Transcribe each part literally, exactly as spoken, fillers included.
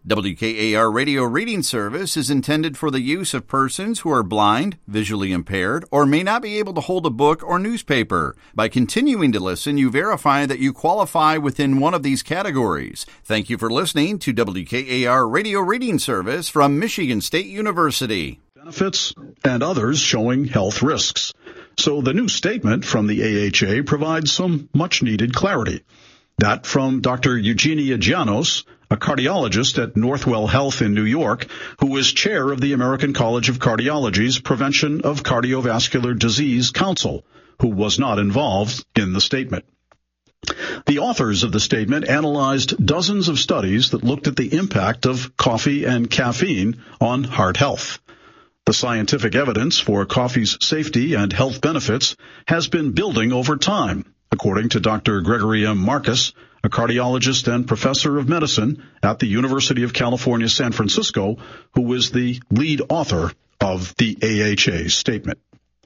W K A R Radio Reading Service is intended for the use of persons who are blind, visually impaired, or may not be able to hold a book or newspaper. By continuing to listen, you verify that you qualify within one of these categories. Thank you for listening to W K A R Radio Reading Service from Michigan State University. Benefits and others showing health risks. So the new statement from the A H A provides some much-needed clarity. That from Doctor Eugenia Gianos, a cardiologist at Northwell Health in New York, who is chair of the American College of Cardiology's Prevention of Cardiovascular Disease Council, who was not involved in the statement. The authors of the statement analyzed dozens of studies that looked at the impact of coffee and caffeine on heart health. The scientific evidence for coffee's safety and health benefits has been building over time, according to Doctor Gregory M. Marcus, a cardiologist and professor of medicine at the University of California, San Francisco, who is the lead author of the A H A statement.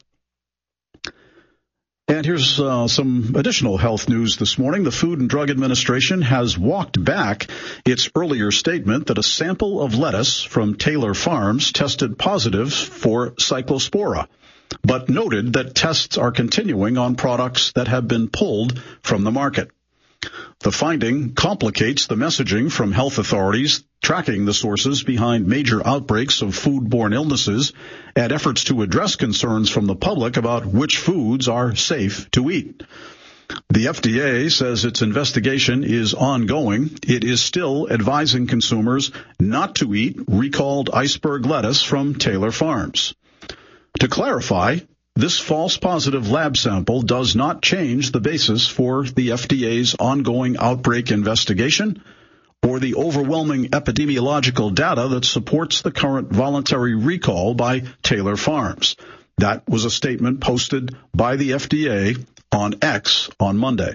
And here's uh, some additional health news this morning. The Food and Drug Administration has walked back its earlier statement that a sample of lettuce from Taylor Farms tested positive for cyclospora, but noted that tests are continuing on products that have been pulled from the market. The finding complicates the messaging from health authorities tracking the sources behind major outbreaks of foodborne illnesses and efforts to address concerns from the public about which foods are safe to eat. The F D A says its investigation is ongoing. It is still advising consumers not to eat recalled iceberg lettuce from Taylor Farms. To clarify, this false positive lab sample does not change the basis for the F D A's ongoing outbreak investigation or the overwhelming epidemiological data that supports the current voluntary recall by Taylor Farms. That was a statement posted by the F D A on X on Monday.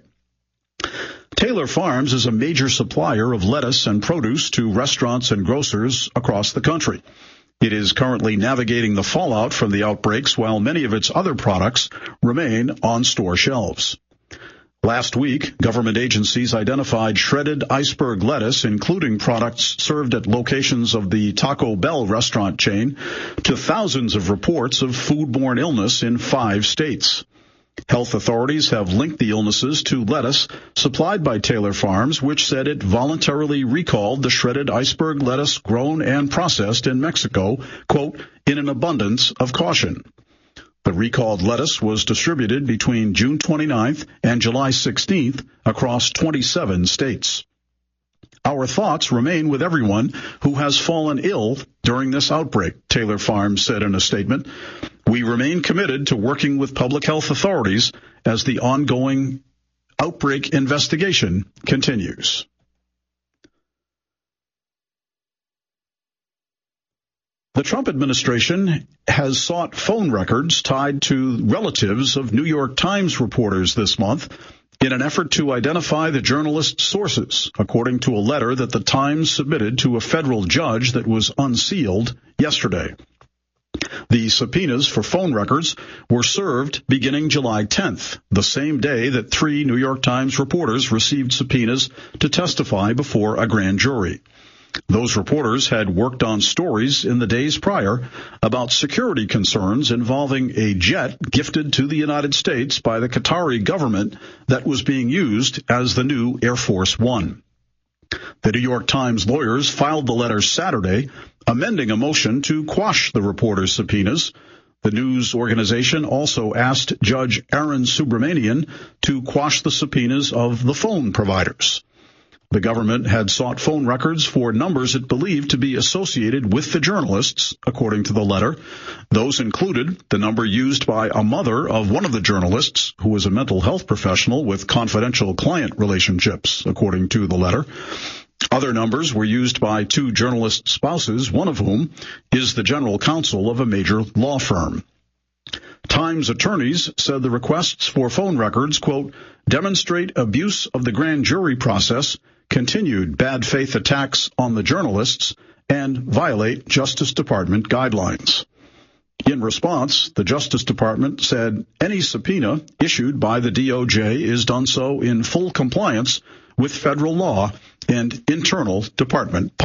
Taylor Farms is a major supplier of lettuce and produce to restaurants and grocers across the country. It is currently navigating the fallout from the outbreaks while many of its other products remain on store shelves. Last week, government agencies identified shredded iceberg lettuce, including products served at locations of the Taco Bell restaurant chain, to thousands of reports of foodborne illness in five states. Health authorities have linked the illnesses to lettuce supplied by Taylor Farms, which said it voluntarily recalled the shredded iceberg lettuce grown and processed in Mexico, quote, in an abundance of caution. The recalled lettuce was distributed between June twenty-ninth and July sixteenth across twenty-seven states. Our thoughts remain with everyone who has fallen ill during this outbreak, Taylor Farms said in a statement. We remain committed to working with public health authorities as the ongoing outbreak investigation continues. The Trump administration has sought phone records tied to relatives of New York Times reporters this month in an effort to identify the journalists' sources, according to a letter that the Times submitted to a federal judge that was unsealed yesterday. The subpoenas for phone records were served beginning July tenth, the same day that three New York Times reporters received subpoenas to testify before a grand jury. Those reporters had worked on stories in the days prior about security concerns involving a jet gifted to the United States by the Qatari government that was being used as the new Air Force One. The New York Times lawyers filed the letter Saturday, amending a motion to quash the reporters' subpoenas. The news organization also asked Judge Aaron Subramanian to quash the subpoenas of the phone providers. The government had sought phone records for numbers it believed to be associated with the journalists, according to the letter. Those included the number used by a mother of one of the journalists, who was a mental health professional with confidential client relationships, according to the letter. Other numbers were used by two journalist spouses, one of whom is the general counsel of a major law firm. Times attorneys said the requests for phone records, quote, demonstrate abuse of the grand jury process, continued bad faith attacks on the journalists, and violate Justice Department guidelines. In response, the Justice Department said any subpoena issued by the D O J is done so in full compliance with federal law and internal department policy.